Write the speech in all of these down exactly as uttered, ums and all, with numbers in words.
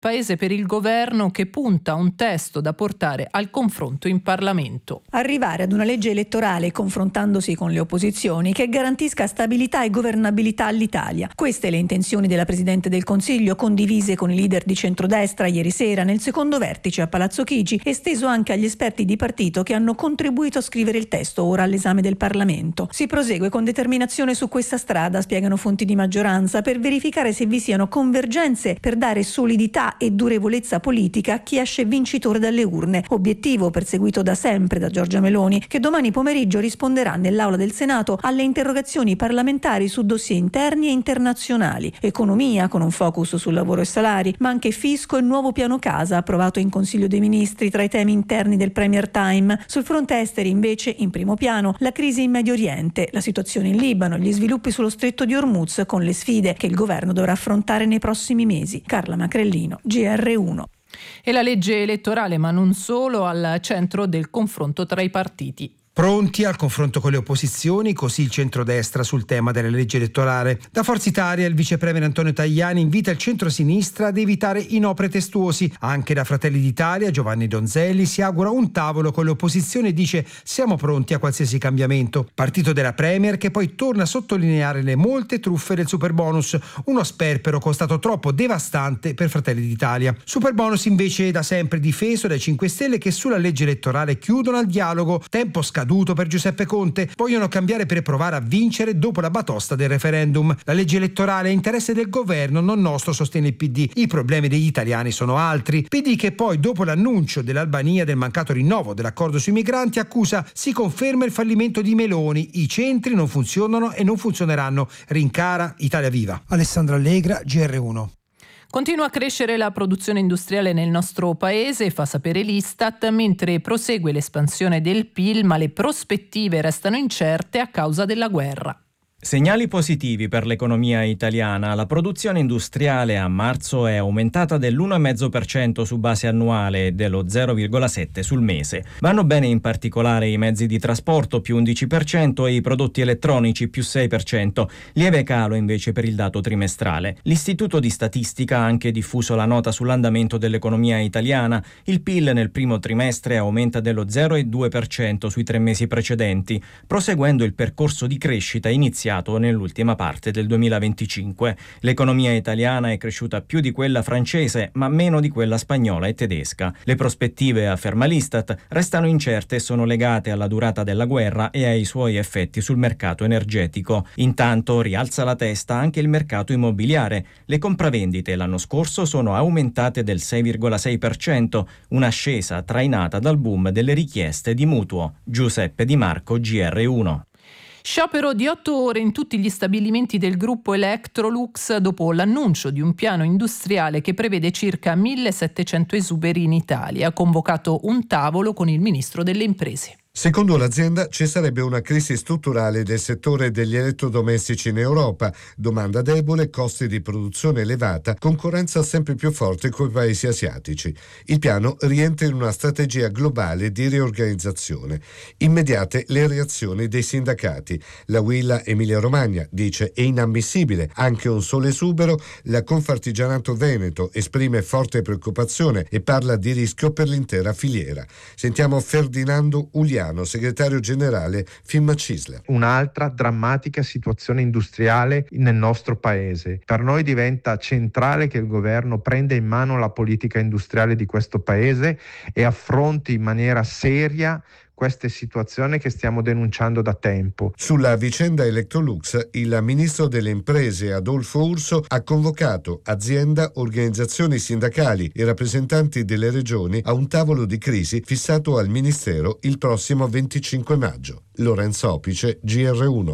Paese per il governo che punta a un testo da portare al confronto in Parlamento. Arrivare ad una legge elettorale confrontandosi con le opposizioni che garantisca stabilità e governabilità all'Italia. Queste le intenzioni della Presidente del Consiglio, condivise con i leader di centrodestra ieri sera nel secondo vertice a Palazzo Chigi, esteso anche agli esperti di partito che hanno contribuito a scrivere il testo ora all'esame del Parlamento. Si prosegue con determinazione su questa strada, spiegano fonti di maggioranza, per verificare se vi siano convergenze per dare solidità e durevolezza politica a chi esce vincitore dalle urne, obiettivo perseguito da sempre da Giorgia Meloni, che domani pomeriggio risponderà nell'Aula del Senato alle interrogazioni parlamentari su dossier interni e internazionali, economia con un focus sul lavoro e salari, ma anche fisco e nuovo piano casa approvato in Consiglio dei Ministri tra i temi interni del Premier Time. Sul fronte esteri invece in primo piano la crisi in Medio Oriente, la situazione in Libano, gli sviluppi sullo stretto di Hormuz con le sfide che il governo dovrà affrontare nei prossimi mesi. Carla Macrellino, G R uno. E la legge elettorale, ma non solo, al centro del confronto tra i partiti. Pronti al confronto con le opposizioni, così il centrodestra sul tema della legge elettorale. Da Forza Italia il vice premier Antonio Tajani invita il centrosinistra ad evitare i no pretestuosi. Anche da Fratelli d'Italia Giovanni Donzelli si augura un tavolo con le opposizioni e dice: siamo pronti a qualsiasi cambiamento. Partito della premier che poi torna a sottolineare le molte truffe del superbonus, uno sperpero costato troppo devastante per Fratelli d'Italia. Superbonus invece da sempre difeso dai cinque Stelle che sulla legge elettorale chiudono al dialogo, tempo scaduto per Giuseppe Conte, vogliono cambiare per provare a vincere dopo la batosta del referendum. La legge elettorale è interesse del governo, non nostro, sostiene il P D. I problemi degli italiani sono altri. P D che poi, dopo l'annuncio dell'Albania del mancato rinnovo dell'accordo sui migranti, accusa: si conferma il fallimento di Meloni, i centri non funzionano e non funzioneranno. Rincara Italia Viva. Alessandra Allegra, G R uno. Continua a crescere la produzione industriale nel nostro paese, fa sapere l'Istat, mentre prosegue l'espansione del P I L, ma le prospettive restano incerte a causa della guerra. Segnali positivi per l'economia italiana. La produzione industriale a marzo è aumentata dell'uno virgola cinque per cento su base annuale e dello zero virgola sette per cento sul mese. Vanno bene in particolare i mezzi di trasporto più undici per cento e i prodotti elettronici più sei per cento. Lieve calo invece per il dato trimestrale. L'Istituto di Statistica ha anche diffuso la nota sull'andamento dell'economia italiana. Il P I L nel primo trimestre aumenta dello zero virgola due per cento sui tre mesi precedenti, proseguendo il percorso di crescita iniziato nell'ultima parte del duemilaventicinque. L'economia italiana è cresciuta più di quella francese, ma meno di quella spagnola e tedesca. Le prospettive, afferma l'Istat, restano incerte e sono legate alla durata della guerra e ai suoi effetti sul mercato energetico. Intanto rialza la testa anche il mercato immobiliare. Le compravendite l'anno scorso sono aumentate del sei virgola sei per cento, un'ascesa trainata dal boom delle richieste di mutuo. Giuseppe Di Marco, G R uno. Sciopero di otto ore in tutti gli stabilimenti del gruppo Electrolux dopo l'annuncio di un piano industriale che prevede circa millesettecento esuberi in Italia. Ha convocato un tavolo con il ministro delle imprese. Secondo l'azienda ci sarebbe una crisi strutturale del settore degli elettrodomestici in Europa, domanda debole, costi di produzione elevata, concorrenza sempre più forte coi paesi asiatici. Il piano rientra in una strategia globale di riorganizzazione. Immediate le reazioni dei sindacati. La Huila Emilia Romagna dice: è inammissibile anche un solo esubero. La Confartigianato Veneto esprime forte preoccupazione e parla di rischio per l'intera filiera. Sentiamo Ferdinando Uliano, segretario generale Finmeccisle. Un'altra drammatica situazione industriale nel nostro paese. Per noi diventa centrale che il governo prenda in mano la politica industriale di questo paese e affronti in maniera seria queste situazioni che stiamo denunciando da tempo. Sulla vicenda Electrolux, il ministro delle imprese Adolfo Urso ha convocato azienda, organizzazioni sindacali e rappresentanti delle regioni a un tavolo di crisi fissato al ministero il prossimo venticinque maggio. Lorenzo Opice, G R uno.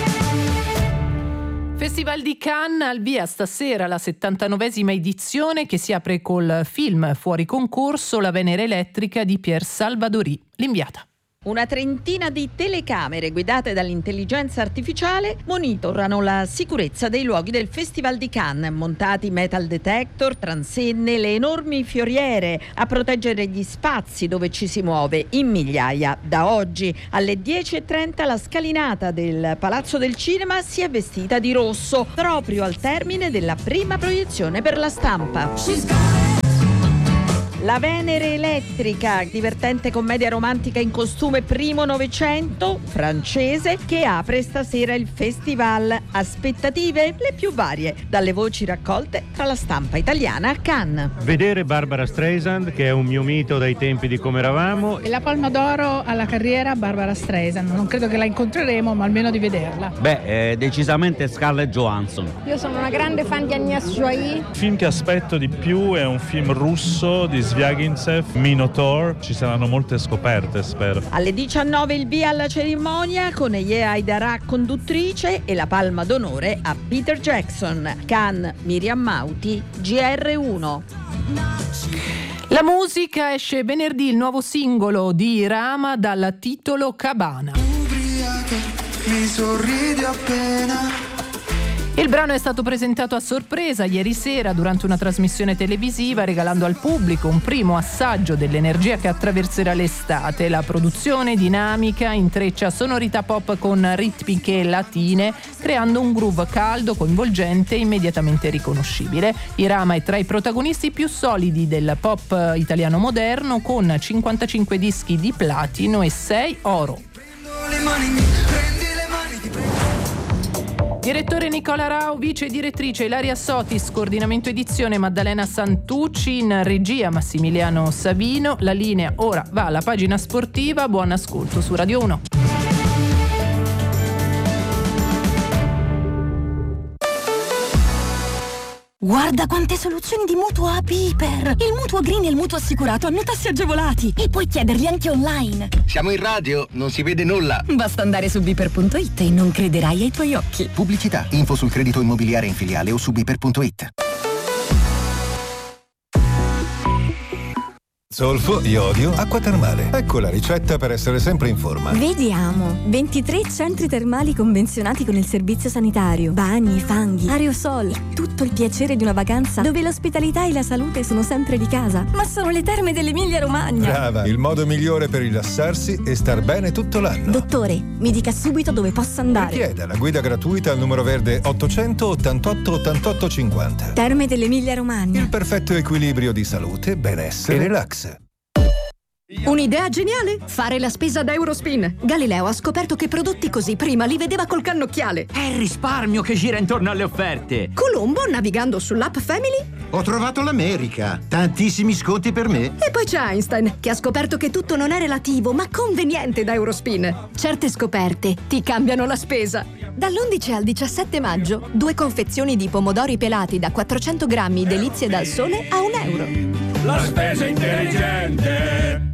Festival di Cannes, al via stasera la settantanovesima edizione che si apre col film fuori concorso La Venere Elettrica di Pier Salvadori. L'inviata. Una trentina di telecamere guidate dall'intelligenza artificiale monitorano la sicurezza dei luoghi del Festival di Cannes, montati metal detector, transenne, le enormi fioriere a proteggere gli spazi dove ci si muove in migliaia. Da oggi alle dieci e trenta la scalinata del Palazzo del Cinema si è vestita di rosso, proprio al termine della prima proiezione per la stampa. La Venere Elettrica, divertente commedia romantica in costume primo Novecento, francese, che apre stasera il festival. Aspettative le più varie, dalle voci raccolte tra la stampa italiana a Cannes. Vedere Barbara Streisand, che è un mio mito dai tempi di Come eravamo. E la Palma d'Oro alla carriera Barbara Streisand. Non credo che la incontreremo, ma almeno di vederla. Beh, eh, decisamente Scarlett Johansson. Io sono una grande fan di Agnès Joy. Il film che aspetto di più è un film russo di Svyagintsev, Minotaur. Ci saranno molte scoperte, spero. Alle diciannove il via alla cerimonia con Eya Aidara conduttrice e la palma d'onore a Peter Jackson. Cannes, Miriam Mauti, G R uno. La musica, esce venerdì il nuovo singolo di Rama dal titolo Cabana. Ubriaca, mi sorridi appena. Il brano è stato presentato a sorpresa ieri sera durante una trasmissione televisiva, regalando al pubblico un primo assaggio dell'energia che attraverserà l'estate. La produzione dinamica intreccia sonorità pop con ritmiche latine, creando un groove caldo, coinvolgente e immediatamente riconoscibile. Irama è tra i protagonisti più solidi del pop italiano moderno, con cinquantacinque dischi di platino e sei oro. Direttore Nicola Rao, vice direttrice Ilaria Sotis, coordinamento edizione Maddalena Santucci, in regia Massimiliano Savino. La linea ora va alla pagina sportiva. Buon ascolto su Radio uno. Guarda quante soluzioni di mutuo a Piper! Il mutuo green e il mutuo assicurato hanno tassi agevolati e puoi chiederli anche online. Siamo in radio, non si vede nulla. Basta andare su biper punto it e non crederai ai tuoi occhi. Pubblicità, info sul credito immobiliare in filiale o su biper punto it. Solfo, iodio, acqua termale. Ecco la ricetta per essere sempre in forma. Vediamo. ventitré centri termali convenzionati con il servizio sanitario. Bagni, fanghi, aerosol. Tutto il piacere di una vacanza dove l'ospitalità e la salute sono sempre di casa. Ma sono le terme dell'Emilia Romagna. Brava, il modo migliore per rilassarsi e star bene tutto l'anno. Dottore, mi dica subito dove posso andare. Richieda la guida gratuita al numero verde ottocento ottantotto ottantotto cinquanta. Terme dell'Emilia Romagna. Il perfetto equilibrio di salute, benessere e relax. Un'idea geniale? Fare la spesa da Eurospin. Galileo ha scoperto che prodotti così prima li vedeva col cannocchiale. È il risparmio che gira intorno alle offerte. Colombo, navigando sull'app Family. Ho trovato l'America. Tantissimi sconti per me. E poi c'è Einstein, che ha scoperto che tutto non è relativo, ma conveniente da Eurospin. Certe scoperte ti cambiano la spesa. Dall'undici al diciassette maggio, due confezioni di pomodori pelati da quattrocento grammi delizie dal sole a un euro. La spesa intelligente.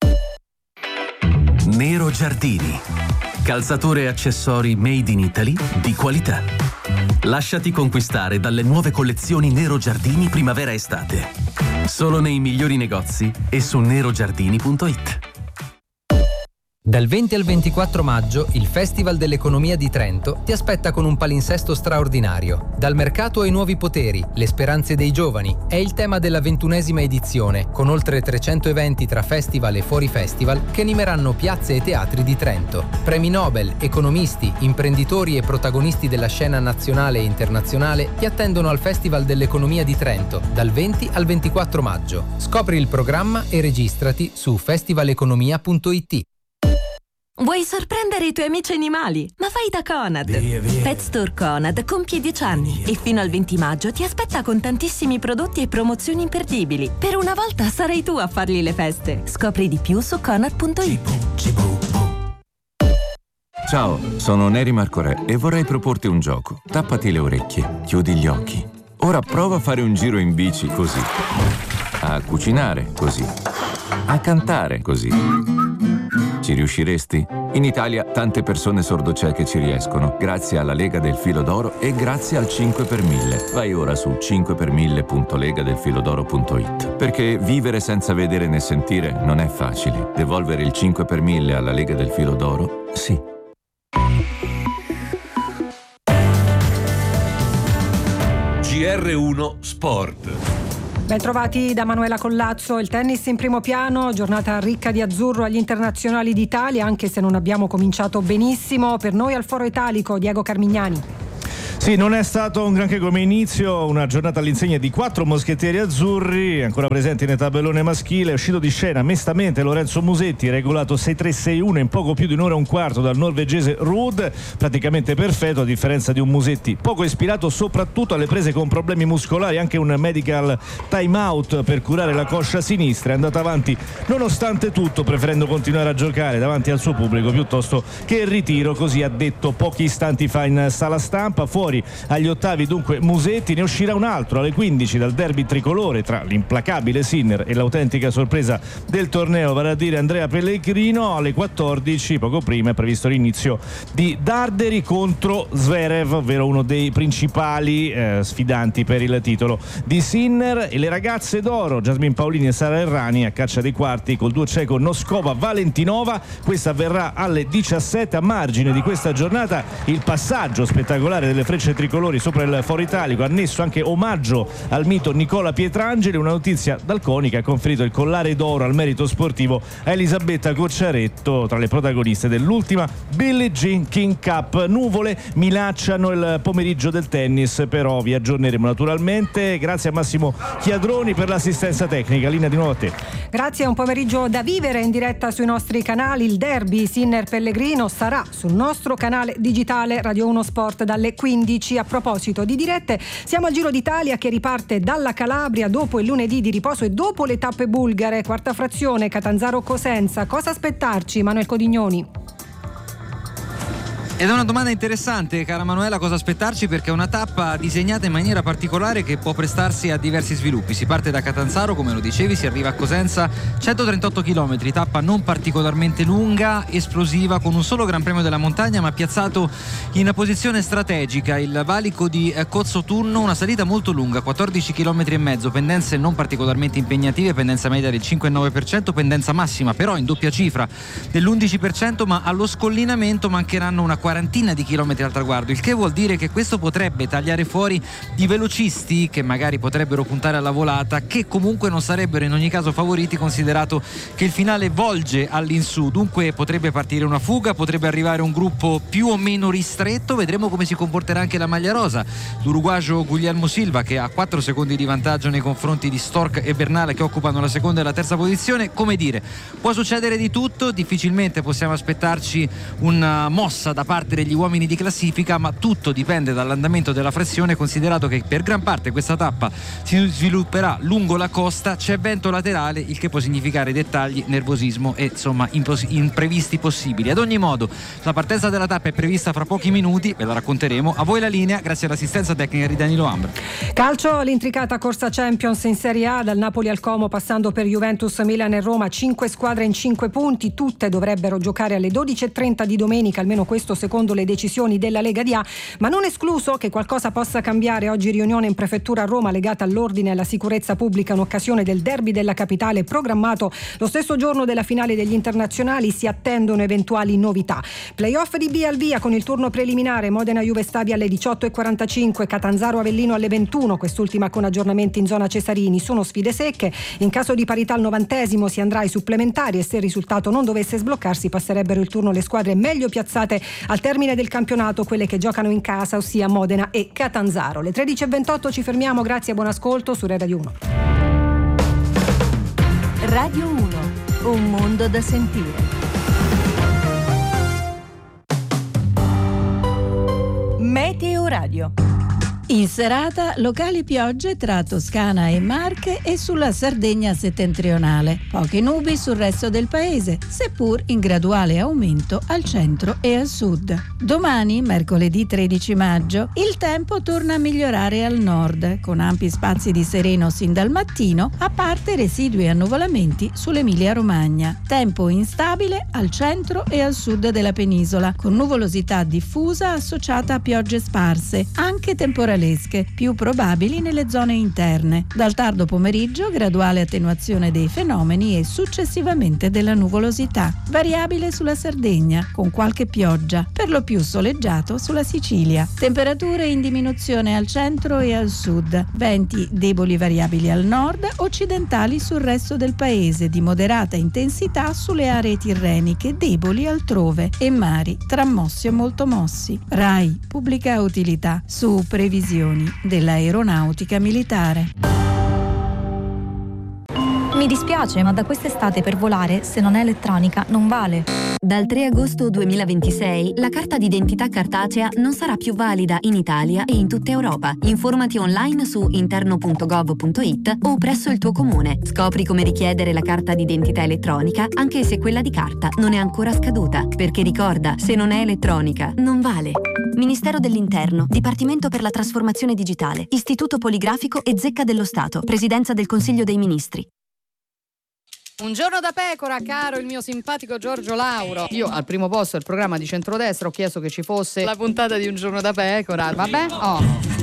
Nero Giardini. Calzature e accessori made in Italy di qualità. Lasciati conquistare dalle nuove collezioni Nero Giardini primavera-estate. Solo nei migliori negozi e su nero giardini punto it. Dal venti al ventiquattro maggio il Festival dell'Economia di Trento ti aspetta con un palinsesto straordinario. Dal mercato ai nuovi poteri, le speranze dei giovani è il tema della ventunesima edizione, con oltre trecento eventi tra festival e fuori festival che animeranno piazze e teatri di Trento. Premi Nobel, economisti, imprenditori e protagonisti della scena nazionale e internazionale ti attendono al Festival dell'Economia di Trento dal venti al ventiquattro maggio. Scopri il programma e registrati su festivaleconomia punto it. Vuoi sorprendere i tuoi amici animali? Ma vai da Conad! Via, via. Pet Store Conad compie dieci anni e fino al venti maggio ti aspetta con tantissimi prodotti e promozioni imperdibili. Per una volta sarai tu a fargli le feste. Scopri di più su conad punto it. Ciao, sono Neri Marcorè e vorrei proporti un gioco. Tappati le orecchie, chiudi gli occhi. Ora prova a fare un giro in bici così. A cucinare così. A cantare così. Ci riusciresti? In Italia tante persone sordocieche ci riescono, grazie alla Lega del Filo d'Oro e grazie al cinque per mille. Vai ora su cinque per mille punto lega del filodoro punto it. Perché vivere senza vedere né sentire non è facile. Devolvere il cinque per mille alla Lega del Filo d'Oro? Sì. G R uno Sport. Bentrovati da Manuela Collazzo. Il tennis in primo piano, giornata ricca di azzurro agli internazionali d'Italia, anche se non abbiamo cominciato benissimo. Per noi al Foro Italico, Diego Carmignani. Sì, non è stato un granché come inizio, una giornata all'insegna di quattro moschettieri azzurri, ancora presenti nel tabellone maschile. È uscito di scena mestamente Lorenzo Musetti, regolato sei tre sei uno in poco più di un'ora e un quarto dal norvegese Ruud, praticamente perfetto, a differenza di un Musetti poco ispirato soprattutto alle prese con problemi muscolari. Anche un medical time out per curare la coscia sinistra. È andato avanti nonostante tutto, preferendo continuare a giocare davanti al suo pubblico piuttosto che il ritiro, così ha detto pochi istanti fa in sala stampa. Fuori agli ottavi dunque Musetti, ne uscirà un altro alle quindici dal derby tricolore tra l'implacabile Sinner e l'autentica sorpresa del torneo, vale a dire Andrea Pellegrino. Alle quattordici, poco prima, è previsto l'inizio di Darderi contro Zverev, ovvero uno dei principali eh, sfidanti per il titolo di Sinner. E le ragazze d'oro Jasmine Paolini e Sara Errani a caccia dei quarti col duo ceco Noskova Valentinova. Questa avverrà alle diciassette. A margine di questa giornata il passaggio spettacolare delle frecce tricolori sopra il foro italico, annesso anche omaggio al mito Nicola Pietrangeli. Una notizia dal CONI che ha conferito il collare d'oro al merito sportivo a Elisabetta Cocciaretto, tra le protagoniste dell'ultima Billie Jean King Cup. Nuvole minacciano il pomeriggio del tennis, però vi aggiorneremo naturalmente. Grazie a Massimo Chiadroni per l'assistenza tecnica. Linea di nuovo a te. Grazie, un pomeriggio da vivere in diretta sui nostri canali. Il derby Sinner Pellegrino sarà sul nostro canale digitale Radio uno Sport dalle quindici. A proposito di dirette, siamo al Giro d'Italia che riparte dalla Calabria dopo il lunedì di riposo e dopo le tappe bulgare. Quarta frazione Catanzaro-Cosenza. Cosa aspettarci, Manuel Codignoni? Ed è una domanda interessante, cara Manuela, cosa aspettarci, perché è una tappa disegnata in maniera particolare che può prestarsi a diversi sviluppi. Si parte da Catanzaro, come lo dicevi, si arriva a Cosenza, centotrentotto chilometri, tappa non particolarmente lunga, esplosiva, con un solo Gran Premio della Montagna, ma piazzato in posizione strategica. Il valico di Cozzotunno, una salita molto lunga, quattordici chilometri e mezzo, pendenze non particolarmente impegnative, pendenza media del cinque virgola nove per cento, pendenza massima però in doppia cifra dell'undici per cento, ma allo scollinamento mancheranno una quarantina di chilometri al traguardo, il che vuol dire che questo potrebbe tagliare fuori i velocisti che magari potrebbero puntare alla volata, che comunque non sarebbero in ogni caso favoriti, considerato che il finale volge all'insù. Dunque potrebbe partire una fuga, potrebbe arrivare un gruppo più o meno ristretto. Vedremo come si comporterà anche la maglia rosa, l'uruguagio Guglielmo Silva, che ha quattro secondi di vantaggio nei confronti di Stork e Bernal, che occupano la seconda e la terza posizione. Come dire, può succedere di tutto, difficilmente possiamo aspettarci una mossa da parte degli uomini di classifica, ma tutto dipende dall'andamento della frazione, considerato che per gran parte questa tappa si svilupperà lungo la costa, c'è vento laterale, il che può significare dettagli, nervosismo e insomma impos- imprevisti possibili. Ad ogni modo la partenza della tappa è prevista fra pochi minuti, ve la racconteremo. A voi la linea, grazie all'assistenza tecnica di Danilo Ambra. Calcio, l'intricata corsa Champions in Serie A, dal Napoli al Como passando per Juventus, Milan e Roma, cinque squadre in cinque punti, tutte dovrebbero giocare alle dodici e trenta di domenica, almeno questo secondo le decisioni della Lega di A, ma non escluso che qualcosa possa cambiare. Oggi riunione in prefettura a Roma legata all'ordine e alla sicurezza pubblica in occasione del derby della capitale, programmato lo stesso giorno della finale degli internazionali. Si attendono eventuali novità. Playoff di B al via con il turno preliminare, Modena Juve Stabia alle diciotto e quarantacinque, Catanzaro Avellino alle ventuno, quest'ultima con aggiornamenti in zona Cesarini. Sono sfide secche, in caso di parità al novantesimo si andrà ai supplementari e se il risultato non dovesse sbloccarsi passerebbero il turno le squadre meglio piazzate al termine del campionato, quelle che giocano in casa, ossia Modena e Catanzaro. Le tredici e ventotto ci fermiamo, grazie e buon ascolto su Radio uno. Radio uno, un mondo da sentire. Meteo Radio. In serata, locali piogge tra Toscana e Marche e sulla Sardegna settentrionale. Poche nubi sul resto del paese, seppur in graduale aumento al centro e al sud. Domani, mercoledì tredici maggio, il tempo torna a migliorare al nord, con ampi spazi di sereno sin dal mattino, a parte residui annuvolamenti sull'Emilia-Romagna. Tempo instabile al centro e al sud della penisola, con nuvolosità diffusa associata a piogge sparse, anche temporali cicalesche, più probabili nelle zone interne. Dal tardo pomeriggio graduale attenuazione dei fenomeni e successivamente della nuvolosità, variabile sulla Sardegna, con qualche pioggia, per lo più soleggiato sulla Sicilia. Temperature in diminuzione al centro e al sud, venti deboli variabili al nord, occidentali sul resto del paese, di moderata intensità sulle aree tirreniche, deboli altrove, e mari tra mossi e molto mossi. RAI, pubblica utilità, su previsioni dell'aeronautica militare. Mi dispiace, ma da quest'estate per volare, se non è elettronica, non vale. Dal tre agosto duemilaventisei la carta d'identità cartacea non sarà più valida in Italia e in tutta Europa. Informati online su interno punto gov punto it o presso il tuo comune. Scopri come richiedere la carta d'identità elettronica anche se quella di carta non è ancora scaduta. Perché ricorda, se non è elettronica, non vale. Ministero dell'Interno, Dipartimento per la Trasformazione Digitale, Istituto Poligrafico e Zecca dello Stato, Presidenza del Consiglio dei Ministri. Un giorno da pecora, caro il mio simpatico Giorgio Lauro. Io al primo posto del programma di centrodestra ho chiesto che ci fosse la puntata di Un giorno da pecora. Vabbè? Oh.